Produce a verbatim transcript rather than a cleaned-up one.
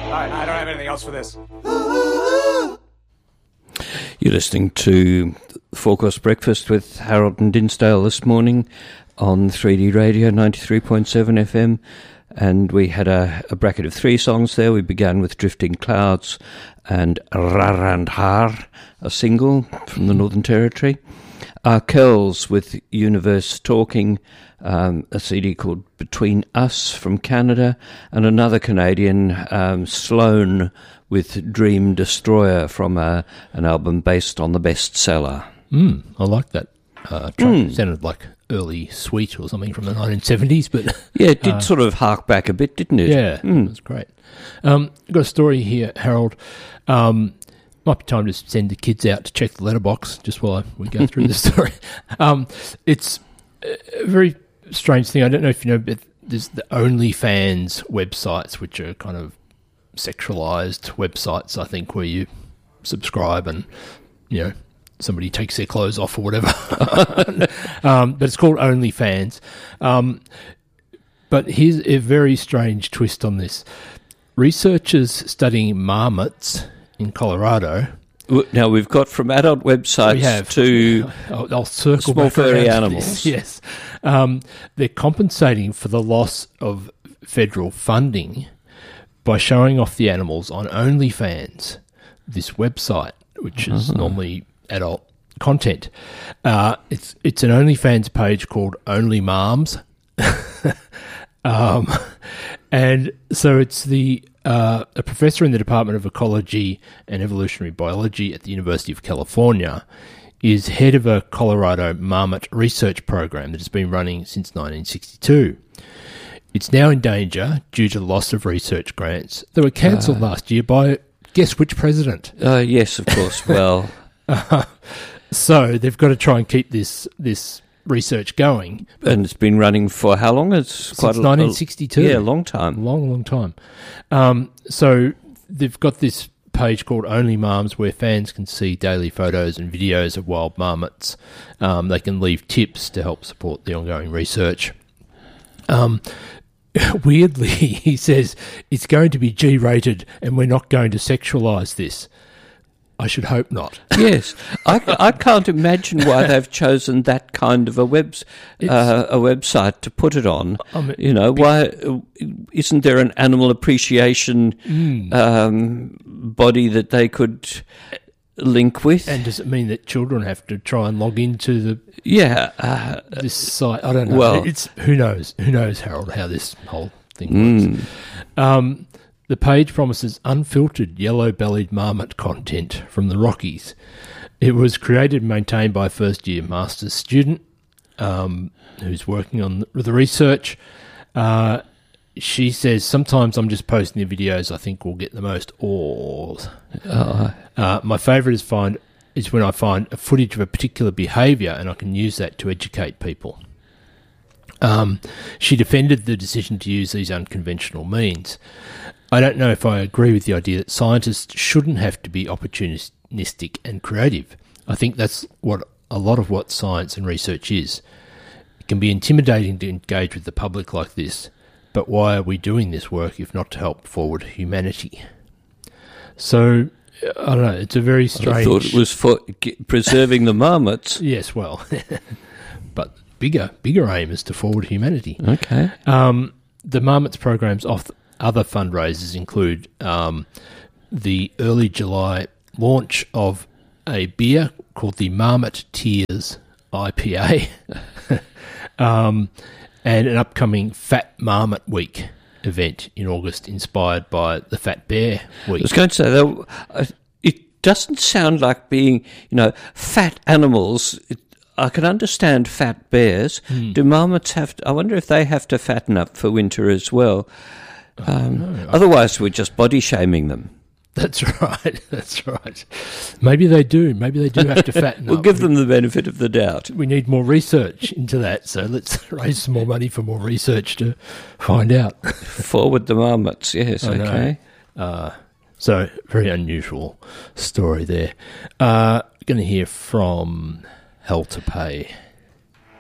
I, I don't have anything else for this. You're listening to Four Course Breakfast with Harold and Dinsdale this morning on three D Radio ninety-three point seven F M, and we had a, a bracket of three songs there. We began with Drifting Clouds and Rarandhar, a single from the Northern Territory. Arkells with Universe Talking, um, a C D called Between Us from Canada, and another Canadian, um, Sloan, with Dream Destroyer from a, an album based on the bestseller. Mm, I like that uh, track. Mm. It sounded like early Sweet or something from the nineteen seventies. But yeah, it did uh, sort of hark back a bit, didn't it? Yeah, mm. It was great. Um, I've got a story here, Harold. Um, might be time to send the kids out to check the letterbox just while we go through the story. Um, it's a very strange thing. I don't know if you know, but there's the OnlyFans websites, which are kind of sexualized websites, I think, where you subscribe and, you know, somebody takes their clothes off or whatever. um, but it's called OnlyFans. Um, but here's a very strange twist on this. Researchers studying marmots in Colorado. Now, we've got from adult websites we have, to I'll, I'll circle small back furry animals. Yes. Um, they're compensating for the loss of federal funding by showing off the animals on OnlyFans, this website, which is uh-huh. normally adult content. Uh, it's it's an OnlyFans page called Only Moms. um, and so it's the uh, a professor in the Department of Ecology and Evolutionary Biology at the University of California is head of a Colorado marmot research program that has been running since nineteen sixty-two. It's now in danger due to the loss of research grants that were cancelled uh, last year by, guess which president? Uh, yes, of course. Well, uh, so they've got to try and keep this this research going. And it's been running for how long? It's Since quite a, nineteen sixty-two. Yeah, a long time. Long, long time. Um, so they've got this page called Only Moms where fans can see daily photos and videos of wild marmots. Um, they can leave tips to help support the ongoing research. Um, weirdly, he says it's going to be G-rated and we're not going to sexualise this. I should hope not. Yes, I, I can't imagine why they've chosen that kind of a web uh, a website to put it on. I mean, you know, why isn't there an animal appreciation mm. um, body that they could link with? And does it mean that children have to try and log into the yeah uh, this site? I don't know. Well, it's who knows? Who knows, Harold? How this whole thing mm. works? Um, The page promises unfiltered yellow-bellied marmot content from the Rockies. It was created and maintained by a first-year master's student um, who's working on the research. Uh, she says, sometimes I'm just posting the videos I think will get the most awes. Uh, uh, my favourite is, find, is when I find a footage of a particular behaviour and I can use that to educate people. Um, she defended the decision to use these unconventional means. I don't know if I agree with the idea that scientists shouldn't have to be opportunistic and creative. I think that's what a lot of what science and research is. It can be intimidating to engage with the public like this, but why are we doing this work if not to help forward humanity? So, I don't know, it's a very strange... I thought it was for preserving the marmots. Yes, well, but bigger, bigger aim is to forward humanity. Okay. Um, the marmots programs off... Other fundraisers include um, the early July launch of a beer called the Marmot Tears I P A um, and an upcoming Fat Marmot Week event in August inspired by the Fat Bear Week. I was going to say, though, it doesn't sound like being, you know, fat animals. It, I can understand fat bears. Mm. Do marmots have to, I wonder if they have to fatten up for winter as well. Um, no, otherwise, we're just body shaming them. That's right. That's right. Maybe they do. Maybe they do have to fatten we'll up. We'll give them the benefit of the doubt. We need more research into that, so let's raise some more money for more research to find out. Forward the marmots, yes, I okay. Uh, so, very unusual story there. Uh, going to hear from Hell to Pay.